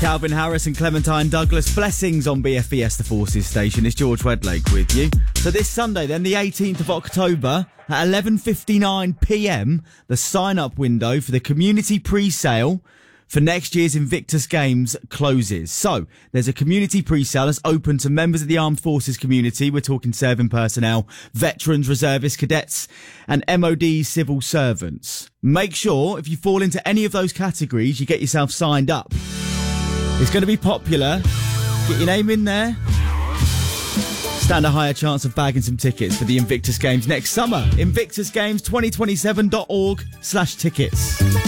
Calvin Harris and Clementine Douglas, blessings on BFBS, the Forces station. It's George Wedlake with you. So this Sunday then, the 18th of October at 11:59pm, the sign-up window for the community pre-sale for next year's Invictus Games closes. So there's a community pre-sale that's open to members of the Armed Forces community. We're talking serving personnel, veterans, reservists, cadets, and MOD civil servants. Make sure if you fall into any of those categories, you get yourself signed up. It's going to be popular. Get your name in there. Stand a higher chance of bagging some tickets for the Invictus Games next summer. InvictusGames2027.org/tickets.